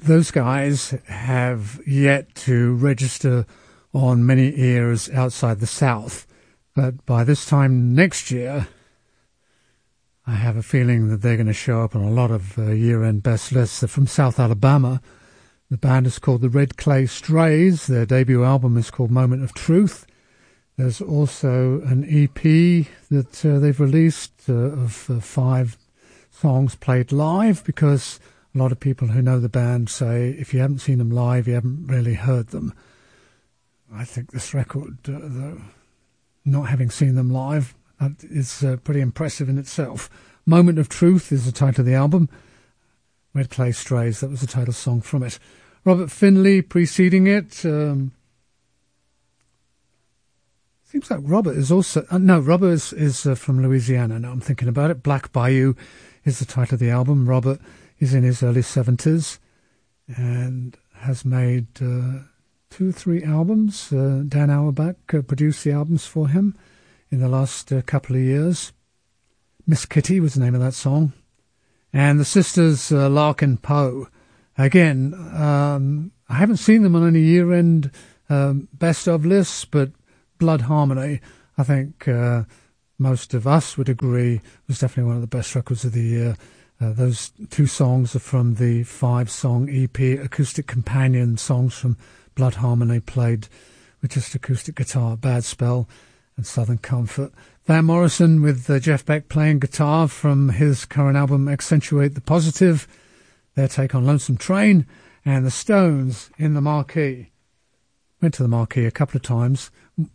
those guys have yet to register on many ears outside the South. But by this time next year, I have a feeling that they're going to show up on a lot of year-end best lists. They're from South Alabama. The band is called the Red Clay Strays. Their debut album is called Moment of Truth. There's also an EP that they've released of 5 songs played live, because a lot of people who know the band say if you haven't seen them live, you haven't really heard them. I think this record, though, not having seen them live, is pretty impressive in itself. Moment of Truth is the title of the album. Red Clay Strays, that was the title song from it. Robert Finley preceding it. Seems like Robert is also... Robert is from Louisiana. Now I'm thinking about it. Black Bayou is the title of the album. Robert is in his early 70s and has made 2 or 3 albums. Dan Auerbach produced the albums for him in the last couple of years. Miss Kitty was the name of that song. And the sisters Larkin Poe. Again, I haven't seen them on any year-end best of lists, but Blood Harmony, I think most of us would agree, was definitely one of the best records of the year. Those 2 songs are from the 5-song EP, acoustic companion songs from Blood Harmony, played with just acoustic guitar, Bad Spell and Southern Comfort. Van Morrison with Jeff Beck playing guitar from his current album Accentuate the Positive, their take on Lonesome Train, and the Stones in the Marquee. Went to the Marquee a couple of times.